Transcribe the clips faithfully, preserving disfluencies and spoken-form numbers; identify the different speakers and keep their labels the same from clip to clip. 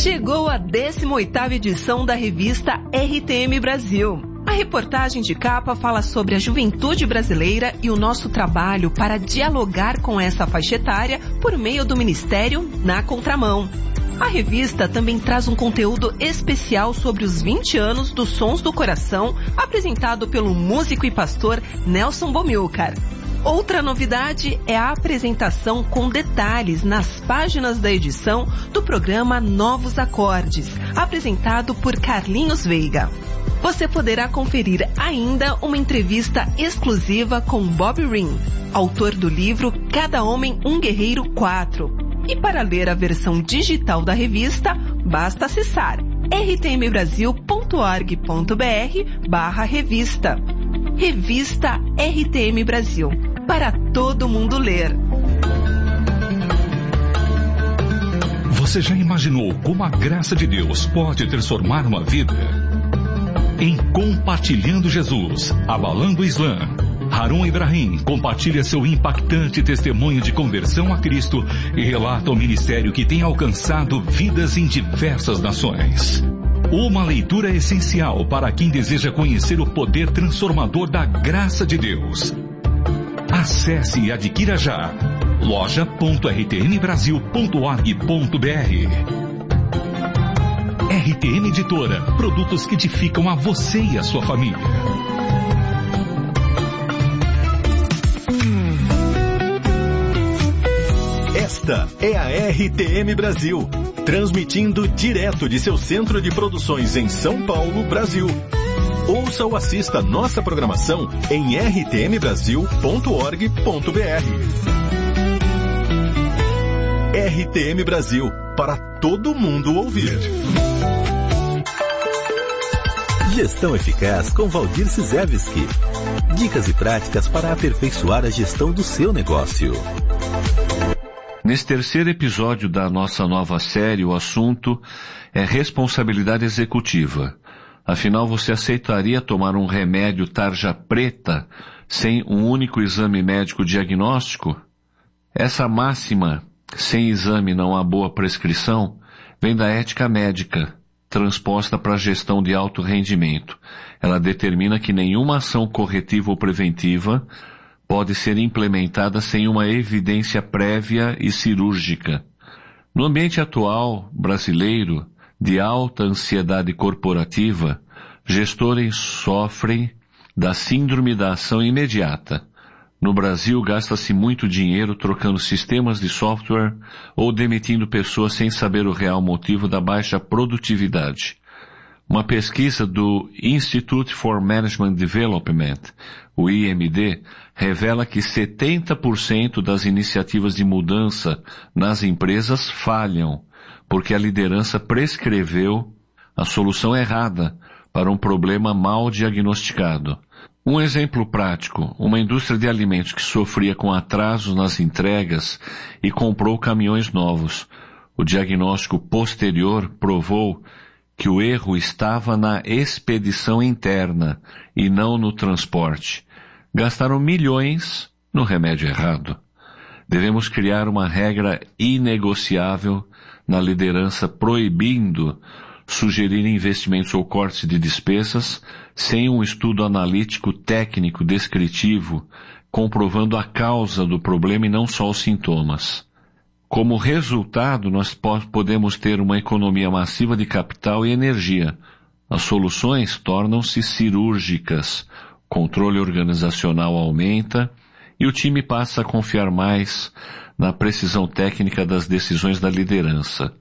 Speaker 1: Chegou a décima oitava edição da revista R T M Brasil. A reportagem de capa fala sobre a juventude brasileira e o nosso trabalho para dialogar com essa faixa etária por meio do Ministério Na Contramão. A revista também traz um conteúdo especial sobre os vinte anos dos Sons do Coração, apresentado pelo músico e pastor Nelson Bomilcar. Outra novidade é a apresentação com detalhes nas páginas da edição do programa Novos Acordes, apresentado por Carlinhos Veiga. Você poderá conferir ainda uma entrevista exclusiva com Bob Ring, autor do livro Cada Homem um Guerreiro quatro. E para ler a versão digital da revista, basta acessar r t m brasil ponto org ponto b r barra revista. Revista R T M Brasil, para todo mundo ler.
Speaker 2: Você já imaginou como a graça de Deus pode transformar uma vida? Em Compartilhando Jesus, Abalando o Islã, Harun Ibrahim compartilha seu impactante testemunho de conversão a Cristo e relata o ministério que tem alcançado vidas em diversas nações. Uma leitura essencial para quem deseja conhecer o poder transformador da graça de Deus. Acesse e adquira já loja ponto r t m brasil ponto org ponto b r. R T M Editora, produtos que edificam a você e a sua família.
Speaker 3: Esta é a R T M Brasil, transmitindo direto de seu centro de produções em São Paulo, Brasil. Ouça ou assista nossa programação em r t m brasil ponto org ponto b r. R T M Brasil, para todo mundo ouvir.
Speaker 4: Gestão Eficaz com Valdir Sizewski. Dicas e práticas para aperfeiçoar a gestão do seu negócio.
Speaker 5: Nesse terceiro episódio da nossa nova série, o assunto é responsabilidade executiva. Afinal, você aceitaria tomar um remédio tarja preta sem um único exame médico diagnóstico? Essa máxima, sem exame não há boa prescrição, vem da ética médica, transposta para a gestão de alto rendimento. Ela determina que nenhuma ação corretiva ou preventiva pode ser implementada sem uma evidência prévia e cirúrgica. No ambiente atual brasileiro, de alta ansiedade corporativa, gestores sofrem da síndrome da ação imediata. No Brasil, gasta-se muito dinheiro trocando sistemas de software ou demitindo pessoas sem saber o real motivo da baixa produtividade. Uma pesquisa do Institute for Management Development, o I M D, revela que setenta por cento das iniciativas de mudança nas empresas falham, porque a liderança prescreveu a solução errada para um problema mal diagnosticado. Um exemplo prático, uma indústria de alimentos que sofria com atrasos nas entregas e comprou caminhões novos. O diagnóstico posterior provou que o erro estava na expedição interna e não no transporte. Gastaram milhões no remédio errado. Devemos criar uma regra inegociável na liderança proibindo sugerir investimentos ou cortes de despesas sem um estudo analítico técnico descritivo comprovando a causa do problema e não só os sintomas. Como resultado, nós podemos ter uma economia massiva de capital e energia. As soluções tornam-se cirúrgicas, o controle organizacional aumenta e o time passa a confiar mais na precisão técnica das decisões da liderança.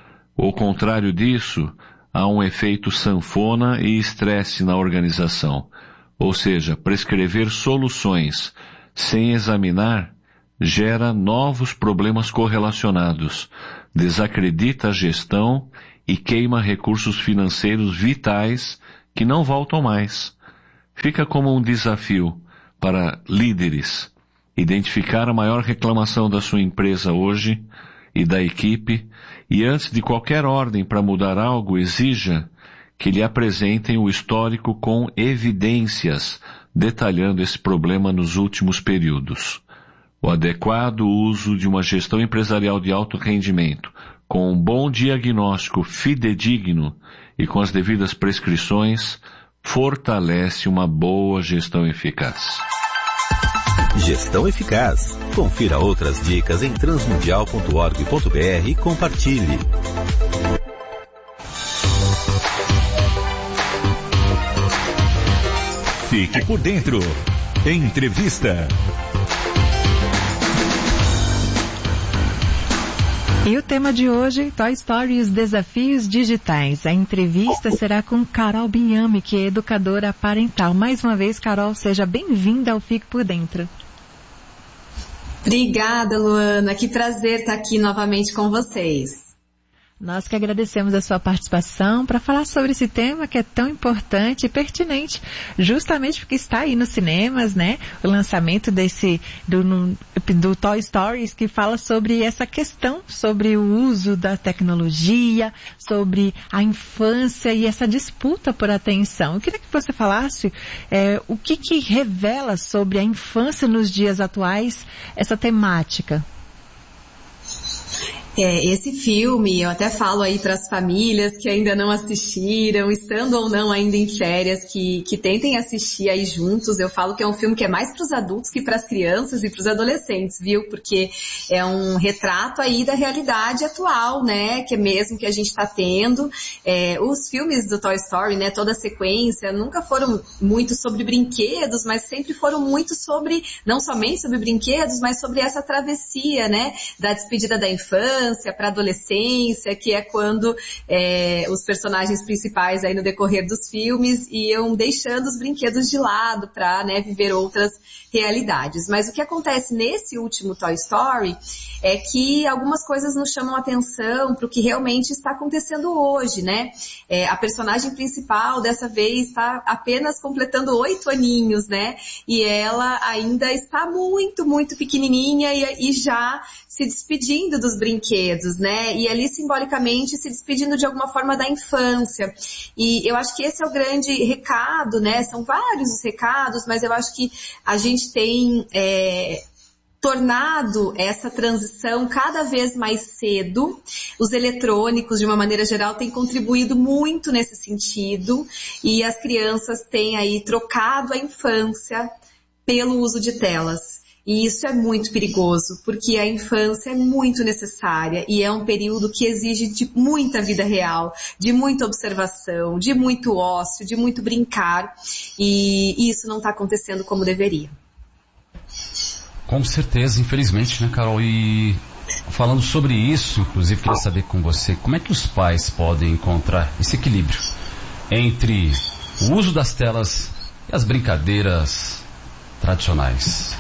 Speaker 5: Ao contrário disso, há um efeito sanfona e estresse na organização. Ou seja, prescrever soluções sem examinar gera novos problemas correlacionados, desacredita a gestão e queima recursos financeiros vitais que não voltam mais. Fica como um desafio para líderes identificar a maior reclamação da sua empresa hoje e da equipe e antes de qualquer ordem para mudar algo, exija que lhe apresentem o histórico com evidências detalhando esse problema nos últimos períodos. O adequado uso de uma gestão empresarial de alto rendimento, Com um bom diagnóstico fidedigno e com as devidas prescrições, fortalece uma boa gestão eficaz.
Speaker 4: Gestão eficaz. Confira outras dicas em transmundial ponto org ponto br e compartilhe.
Speaker 2: Fique por dentro. Entrevista.
Speaker 6: E o tema de hoje, Toy Story e os desafios digitais. A entrevista será com Carol Bignami, que é educadora parental. Mais uma vez, Carol, seja bem-vinda ao Fique por Dentro.
Speaker 7: Obrigada, Luana. Que prazer estar aqui novamente com vocês.
Speaker 6: Nós que agradecemos a sua participação para falar sobre esse tema que é tão importante e pertinente, justamente porque está aí nos cinemas, né? O lançamento desse, do, do Toy Stories, que fala sobre essa questão, sobre o uso da tecnologia, sobre a infância e essa disputa por atenção. Eu queria que você falasse é, o que que revela sobre a infância nos dias atuais, essa temática.
Speaker 7: É, esse filme, eu até falo aí para as famílias que ainda não assistiram, estando ou não ainda em férias, que, que tentem assistir aí juntos. Eu falo que é um filme que é mais para os adultos que para as crianças e para os adolescentes, viu? Porque é um retrato aí da realidade atual, né? Que é mesmo que a gente está tendo. É, os filmes do Toy Story, né? Toda a sequência, nunca foram muito sobre brinquedos, mas sempre foram muito sobre, não somente sobre brinquedos, mas sobre essa travessia, né? Da despedida da infância para a adolescência, que é quando é, os personagens principais aí no decorrer dos filmes iam deixando os brinquedos de lado para, né, viver outras realidades. Mas o que acontece nesse último Toy Story é que algumas coisas nos chamam a atenção para o que realmente está acontecendo hoje, né? É, a personagem principal dessa vez está apenas completando oito aninhos, né? E ela ainda está muito, muito pequenininha e, e já se despedindo dos brinquedos, né? E ali simbolicamente se despedindo de alguma forma da infância. E eu acho que esse é o grande recado, né? São vários os recados, mas eu acho que a gente tem é, tornado essa transição cada vez mais cedo. Os eletrônicos, de uma maneira geral, têm contribuído muito nesse sentido e as crianças têm aí trocado a infância pelo uso de telas. E isso é muito perigoso, porque a infância é muito necessária e é um período que exige de muita vida real, de muita observação, de muito ócio, de muito brincar, e isso não está acontecendo como deveria.
Speaker 8: Com certeza, infelizmente, né, Carol? E falando sobre isso, inclusive, queria saber com você, como é que os pais podem encontrar esse equilíbrio entre o uso das telas e as brincadeiras tradicionais?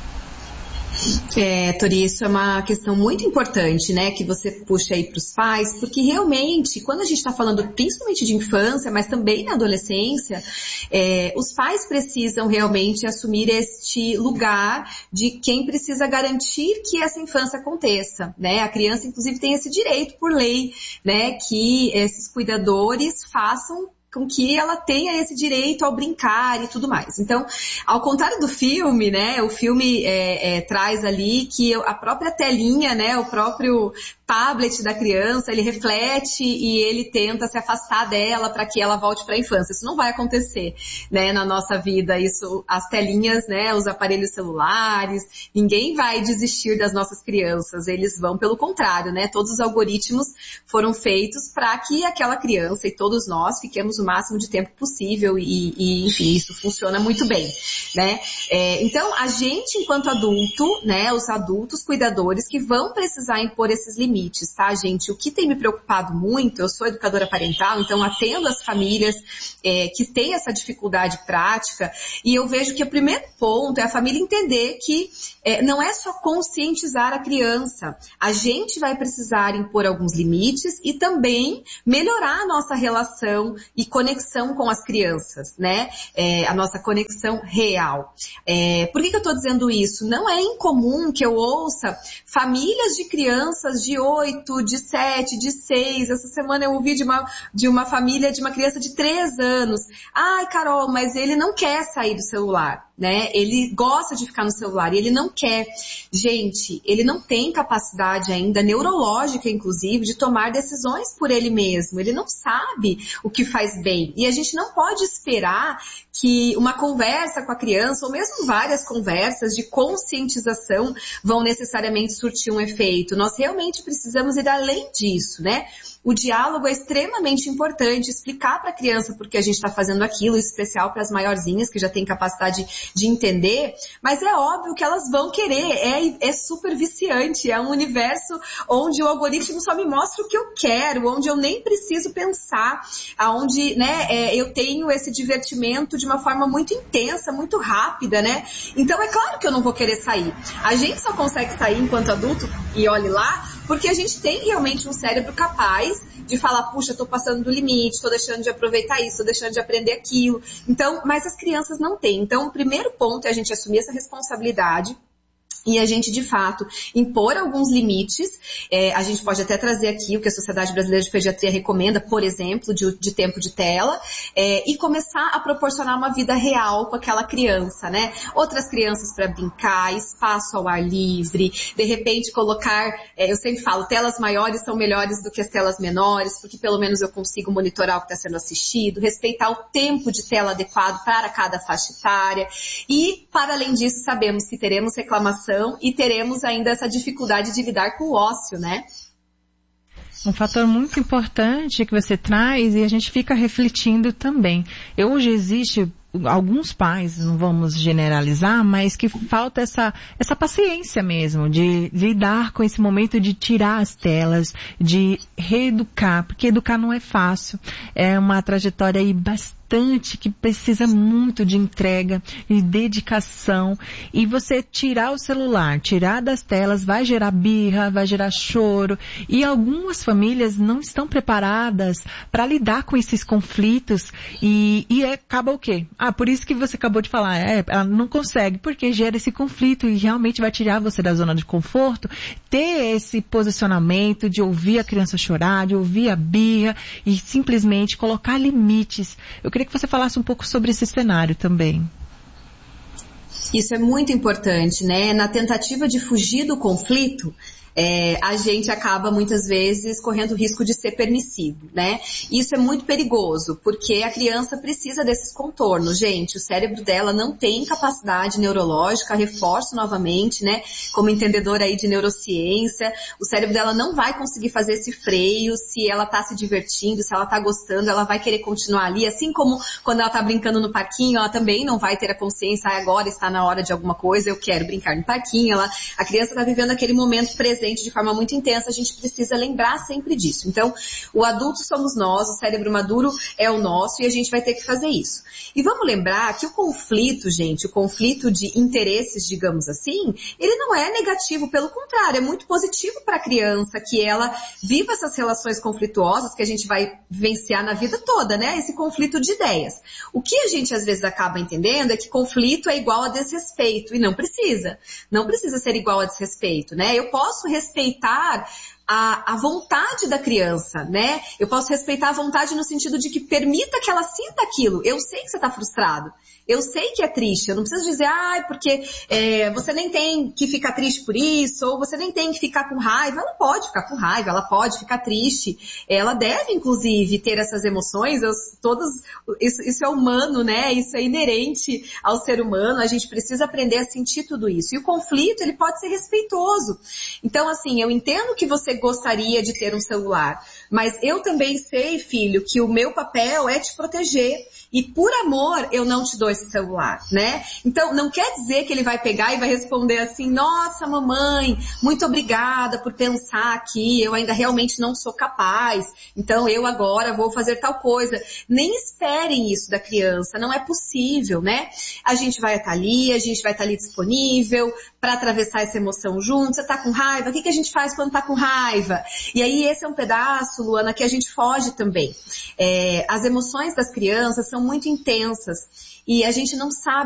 Speaker 7: É, Tori, isso é uma questão muito importante, né, que você puxa aí para os pais, porque realmente, quando a gente está falando principalmente de infância, mas também na adolescência, é, os pais precisam realmente assumir este lugar de quem precisa garantir que essa infância aconteça, né? A criança, inclusive, tem esse direito por lei, né, que esses cuidadores façam com que ela tenha esse direito ao brincar e tudo mais. Então, ao contrário do filme, né, o filme é, é, traz ali que a própria telinha, né, o próprio tablet da criança, ele reflete e ele tenta se afastar dela para que ela volte para a infância. Isso não vai acontecer, né, na nossa vida. Isso, as telinhas, né, os aparelhos celulares, ninguém vai desistir das nossas crianças. Eles vão pelo contrário, né? Todos os algoritmos foram feitos para que aquela criança e todos nós fiquemos o máximo de tempo possível e, e enfim, isso funciona muito bem, né? É, então, a gente, enquanto adulto, né, os adultos cuidadores que vão precisar impor esses limites, tá, gente? O que tem me preocupado muito, eu sou educadora parental, então atendo as famílias é, que têm essa dificuldade prática e eu vejo que o primeiro ponto é a família entender que é, não é só conscientizar a criança, a gente vai precisar impor alguns limites e também melhorar a nossa relação e conexão com as crianças, né? É, a nossa conexão real. É, por que que eu estou dizendo isso? Não é incomum que eu ouça famílias de crianças de oito, de sete, de seis. Essa semana eu ouvi de uma, de uma família de uma criança de três anos. Ai, Carol, mas ele não quer sair do celular. né? Ele gosta de ficar no celular e ele não quer. Gente, ele não tem capacidade ainda, neurológica inclusive, de tomar decisões por ele mesmo. Ele não sabe o que faz bem. E a gente não pode esperar que uma conversa com a criança, ou mesmo várias conversas de conscientização, vão necessariamente surtir um efeito. Nós realmente precisamos ir além disso, né? O diálogo é extremamente importante, explicar para a criança por que a gente está fazendo aquilo, em especial para as maiorzinhas que já têm capacidade de entender, mas é óbvio que elas vão querer, é, é super viciante, é um universo onde o algoritmo só me mostra o que eu quero, onde eu nem preciso pensar, onde, né, é, eu tenho esse divertimento de uma forma muito intensa, muito rápida, né? Então é claro que eu não vou querer sair. A gente só consegue sair enquanto adulto, e olhe lá, porque a gente tem realmente um cérebro capaz de falar, puxa, tô passando do limite, tô deixando de aproveitar isso, tô deixando de aprender aquilo. Então, mas as crianças não têm. Então, o primeiro ponto é a gente assumir essa responsabilidade e a gente, de fato, impor alguns limites. É, a gente pode até trazer aqui o que a Sociedade Brasileira de Pediatria recomenda, por exemplo, de, de tempo de tela, é, e começar a proporcionar uma vida real com aquela criança, né? Outras crianças para brincar, espaço ao ar livre, de repente colocar, é, eu sempre falo, telas maiores são melhores do que as telas menores, porque pelo menos eu consigo monitorar o que está sendo assistido, respeitar o tempo de tela adequado para cada faixa etária, e, para além disso, sabemos que teremos reclamação e teremos ainda essa dificuldade de lidar com o ócio, né?
Speaker 6: Um fator muito importante que você traz e a gente fica refletindo também. E hoje existe alguns pais, não vamos generalizar, mas que falta essa, essa paciência mesmo de lidar com esse momento de tirar as telas, de reeducar, porque educar não é fácil. É uma trajetória aí bastante que precisa muito de entrega e dedicação, e você tirar o celular, tirar das telas, vai gerar birra, vai gerar choro, e algumas famílias não estão preparadas para lidar com esses conflitos, e, e acaba o quê? Ah, por isso que você acabou de falar, é, ela não consegue, porque gera esse conflito e realmente vai tirar você da zona de conforto, ter esse posicionamento de ouvir a criança chorar, de ouvir a birra e simplesmente colocar limites. Eu queria que você falasse um pouco sobre esse cenário também.
Speaker 7: Isso é muito importante, né? Na tentativa de fugir do conflito, É, a gente acaba muitas vezes correndo o risco de ser permissivo, né? Isso é muito perigoso, porque a criança precisa desses contornos, gente. O cérebro dela não tem capacidade neurológica, reforço novamente, né? Como entendedora aí de neurociência, o cérebro dela não vai conseguir fazer esse freio se ela tá se divertindo, se ela tá gostando, ela vai querer continuar ali, assim como quando ela tá brincando no parquinho, ela também não vai ter a consciência, ah, agora está na hora de alguma coisa, eu quero brincar no parquinho. Ela, a criança tá vivendo aquele momento presente de forma muito intensa, a gente precisa lembrar sempre disso. Então, o adulto somos nós, o cérebro maduro é o nosso e a gente vai ter que fazer isso. E vamos lembrar que o conflito, gente, o conflito de interesses, digamos assim, ele não é negativo, pelo contrário, é muito positivo para a criança que ela viva essas relações conflituosas que a gente vai vivenciar na vida toda, né? Esse conflito de ideias. O que a gente às vezes acaba entendendo é que conflito é igual a desrespeito, e não precisa. Não precisa ser igual a desrespeito, né? Eu posso respeitar a, a vontade da criança, né? Eu posso respeitar a vontade no sentido de que permita que ela sinta aquilo. Eu sei que você está frustrado. Eu sei que é triste. Eu não preciso dizer, ah, porque é, você nem tem que ficar triste por isso, ou você nem tem que ficar com raiva. Ela pode ficar com raiva, ela pode ficar triste. Ela deve, inclusive, ter essas emoções. Eu, todos, isso, isso é humano, né? Isso é inerente ao ser humano. A gente precisa aprender a sentir tudo isso. E o conflito, ele pode ser respeitoso. Então, assim, eu entendo que você gostaria de ter um celular, mas eu também sei, filho, que o meu papel é te proteger. E por amor, eu não te dou esse celular, né? Então, não quer dizer que ele vai pegar e vai responder assim, nossa, mamãe, muito obrigada por pensar aqui, eu ainda realmente não sou capaz, então eu agora vou fazer tal coisa. Nem esperem isso da criança, não é possível, né? A gente vai estar ali, a gente vai estar ali disponível para atravessar essa emoção junto. Você tá com raiva? O que, que a gente faz quando tá com raiva? E aí esse é um pedaço, Luana, que a gente foge também. É, as emoções das crianças são muito intensas e a gente não sabe